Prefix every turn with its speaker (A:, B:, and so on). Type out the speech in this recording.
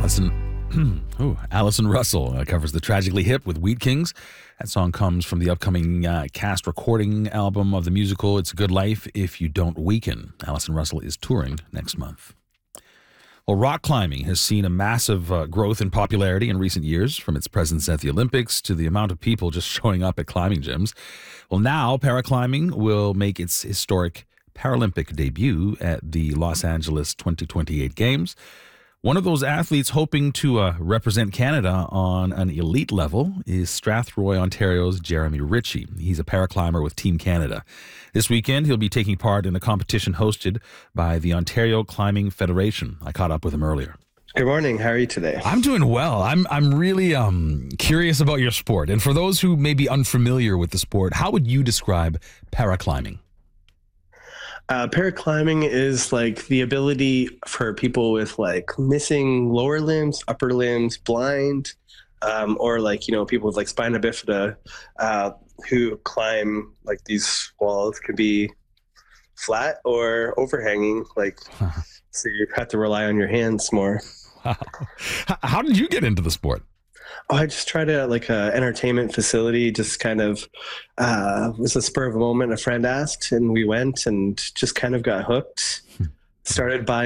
A: Allison Russell covers the Tragically Hip with Wheat Kings. That song comes from the upcoming cast recording album of the musical It's a Good Life If You Don't Weaken. Allison Russell is touring next month. Well, rock climbing has seen a massive growth in popularity in recent years, from its presence at the Olympics to the amount of people just showing up at climbing gyms. Well, now paraclimbing will make its historic Paralympic debut at the Los Angeles 2028 Games. One of those athletes hoping to represent Canada on an elite level is Strathroy, Ontario's Jeremy Ritchie. He's a paraclimber with Team Canada. This weekend, he'll be taking part in a competition hosted by the Ontario Climbing Federation. I caught up with him earlier.
B: Good morning. How are you today?
A: I'm doing well. I'm really curious about your sport. And for those who may be unfamiliar with the sport, how would you describe paraclimbing?
B: Paraclimbing is like the ability for people with like missing lower limbs, upper limbs, blind, or like, people with like spina bifida who climb like these walls. Can be flat or overhanging, so you have to rely on your hands more.
A: Wow. How did you get into the sport?
B: Oh, I just tried a entertainment facility, just kind of was a spur of a moment. A friend asked and we went and just kind of got hooked. Started by